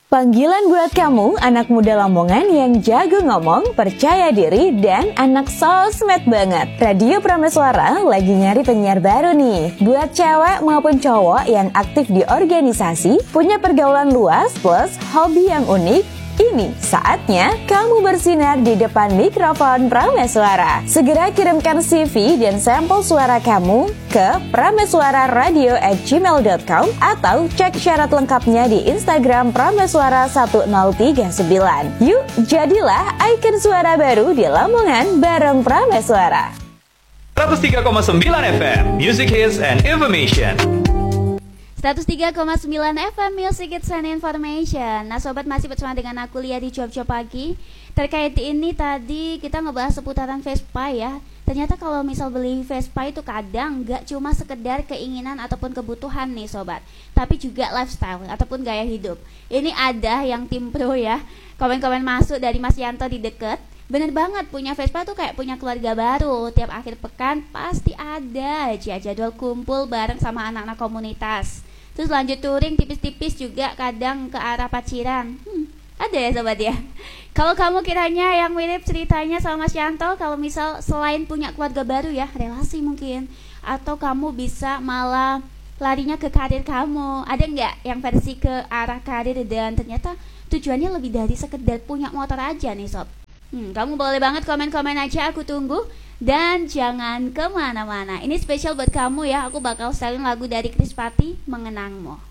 Panggilan buat kamu, anak muda Lamongan yang jago ngomong, percaya diri, dan anak sosmed banget. Radio Prameswara lagi nyari penyiar baru nih. Buat cewek maupun cowok yang aktif di organisasi, punya pergaulan luas, plus hobi yang unik, ini saatnya kamu bersinar di depan mikrofon Prameswara. Segera kirimkan CV dan sampel suara kamu ke prameswararadio@gmail.com atau cek syarat lengkapnya di Instagram Prameswara 1039. Yuk, jadilah ikon suara baru di Lamongan bareng Prameswara. 103,9 FM Music Hits and Information. 103,9 FM Music Hits and Information. Nah sobat, masih bersama dengan aku Lia di Cuap-Cuap Pagi. Terkait ini tadi kita ngebahas seputaran Vespa ya. Ternyata kalau misal beli Vespa itu kadang gak cuma sekedar keinginan ataupun kebutuhan nih sobat, tapi juga lifestyle ataupun gaya hidup. Ini ada yang tim pro ya. Komen-komen masuk dari Mas Yanto di deket. Bener banget, punya Vespa tuh kayak punya keluarga baru. Tiap akhir pekan pasti ada aja jadwal kumpul bareng sama anak-anak komunitas. Terus lanjut touring tipis-tipis juga kadang ke arah Paciran. Ada ya sobat ya. Kalau kamu kiranya yang mirip ceritanya sama Mas Yanto, kalau misal selain punya keluarga baru ya, relasi mungkin, atau kamu bisa malah larinya ke karir kamu, ada nggak yang versi ke arah karir dan ternyata tujuannya lebih dari sekedar punya motor aja nih sob. Kamu boleh banget komen-komen aja, aku tunggu. Dan jangan kemana-mana. Ini spesial buat kamu ya. Aku bakal setelin lagu dari Chris Patti, Mengenangmu.